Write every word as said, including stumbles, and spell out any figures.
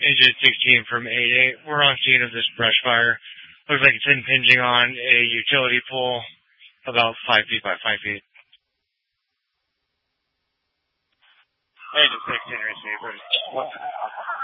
Agent sixteen from eight eight. We're on scene of this brush fire. Looks like it's impinging on a utility pole about five feet by five feet. Agent sixteen receivers.